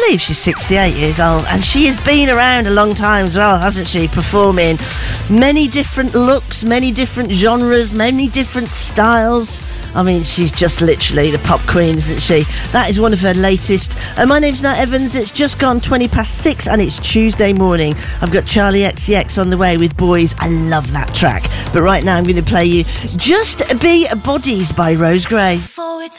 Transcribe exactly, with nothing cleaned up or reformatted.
believe she's sixty-eight years old, and she has been around a long time as well, hasn't she? Performing many different looks, many different genres, many different styles. I mean, she's just literally the pop queen, isn't she? That is one of her latest. And my name's Nat Evans. It's just gone twenty past six, and it's Tuesday morning. I've got Charlie X C X on the way with Boys. I love that track. But right now I'm going to play you Just Be Bodies by Rose Gray.